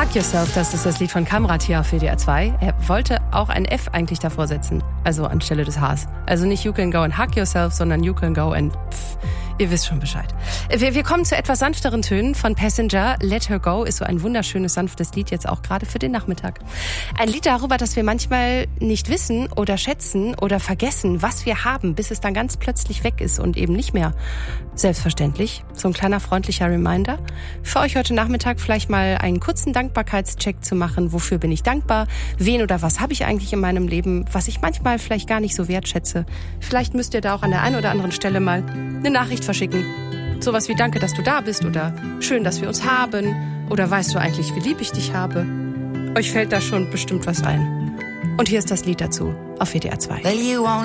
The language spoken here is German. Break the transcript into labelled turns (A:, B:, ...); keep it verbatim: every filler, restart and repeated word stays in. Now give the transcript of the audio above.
A: Hug Yourself, das ist das Lied von Kamrat hier auf W D R zwei. Er wollte auch ein F eigentlich davor setzen, also anstelle des Hs. Also nicht You Can Go and Hug Yourself, sondern You Can Go and pff, ihr wisst schon Bescheid. Wir, wir kommen zu etwas sanfteren Tönen von Passenger. Let Her Go ist so ein wunderschönes, sanftes Lied, jetzt auch gerade für den Nachmittag. Ein Lied darüber, dass wir manchmal nicht wissen oder schätzen oder vergessen, was wir haben, bis es dann ganz plötzlich weg ist und eben nicht mehr selbstverständlich. So ein kleiner freundlicher Reminder. Für euch heute Nachmittag vielleicht mal einen kurzen Dankbarkeitscheck zu machen. Wofür bin ich dankbar? Wen oder was habe ich eigentlich in meinem Leben, was ich manchmal vielleicht gar nicht so wertschätze? Vielleicht müsst ihr da auch an der einen oder anderen Stelle mal eine Nachricht verschicken. Sowas wie Danke, dass du da bist oder Schön, dass wir uns haben oder Weißt du eigentlich, wie lieb ich dich habe? Euch fällt da schon bestimmt was ein. Und hier ist das Lied dazu auf W D R zwei.